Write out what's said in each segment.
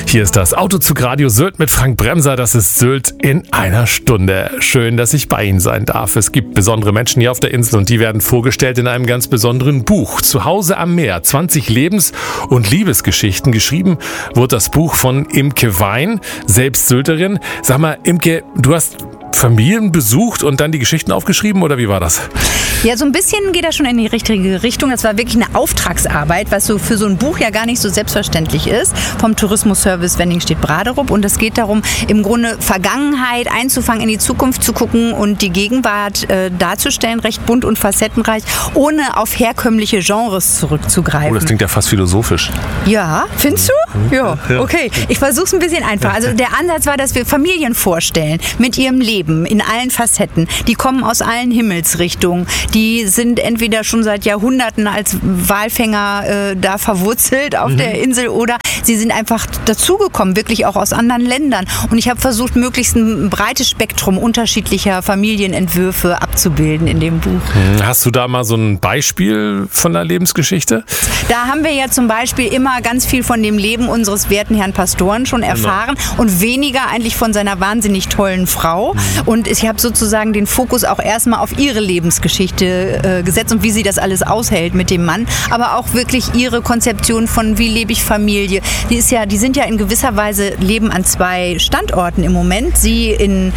Hier ist das Autozug Radio Sylt mit Frank Bremser. Das ist Sylt in einer Stunde. Schön, dass ich bei Ihnen sein darf. Es gibt besondere Menschen hier auf der Insel und die werden vorgestellt in einem ganz besonderen Buch. Zuhause am Meer, 20 Lebens- und Liebesgeschichten. Geschrieben wurde das Buch von Imke Wein, selbst Sylterin. Sag mal, Imke, du hast Familien besucht und dann die Geschichten aufgeschrieben, oder wie war das? Ja, so ein bisschen geht das schon in die richtige Richtung. Das war wirklich eine Auftragsarbeit, was so für so ein Buch ja gar nicht so selbstverständlich ist, vom Tourismusservice Wenningstedt-Braderup. Und es geht darum, im Grunde Vergangenheit einzufangen, in die Zukunft zu gucken und die Gegenwart darzustellen, recht bunt und facettenreich, ohne auf herkömmliche Genres zurückzugreifen. Oh, das klingt ja fast philosophisch. Ja, findest du? Ja, okay. Ich versuche es ein bisschen einfach. Also der Ansatz war, dass wir Familien vorstellen mit ihrem Leben in allen Facetten. Die kommen aus allen Himmelsrichtungen. Die sind entweder schon seit Jahrhunderten als Walfänger da verwurzelt auf der Insel oder sie sind einfach dazugekommen, wirklich auch aus anderen Ländern. Und ich habe versucht, möglichst ein breites Spektrum unterschiedlicher Familienentwürfe abzubilden in dem Buch. Hast du da mal so ein Beispiel von der Lebensgeschichte? Da haben wir ja zum Beispiel immer ganz viel von dem Leben unseres werten Herrn Pastoren schon erfahren und weniger eigentlich von seiner wahnsinnig tollen Frau. Und ich habe sozusagen den Fokus auch erstmal auf ihre Lebensgeschichte gesetzt und wie sie das alles aushält mit dem Mann, aber auch wirklich ihre Konzeption von wie lebe ich Familie. Die sind ja in gewisser Weise leben an 2 Standorten im Moment. Sie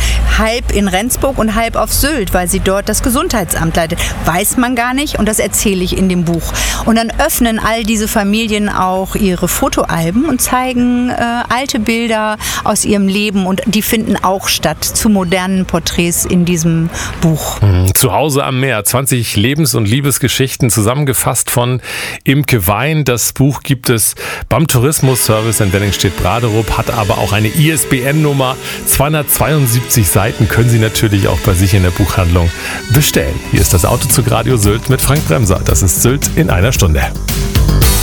halb in Rendsburg und halb auf Sylt, weil sie dort das Gesundheitsamt leitet. Weiß man gar nicht und das erzähle ich in dem Buch. Und dann öffnen all diese Familien auch ihre Fotoalben und zeigen alte Bilder aus ihrem Leben und die finden auch statt zu modernen Porträts in diesem Buch. Zuhause am Meer, 20 Lebens- und Liebesgeschichten zusammengefasst von Imke Wein. Das Buch gibt es beim Tourismusservice in Wenningstedt-Braderup, hat aber auch eine ISBN-Nummer. 272 Seiten können Sie natürlich auch bei sich in der Buchhandlung bestellen. Hier ist das Autozug Radio Sylt mit Frank Bremser. Das ist Sylt in einer Stunde.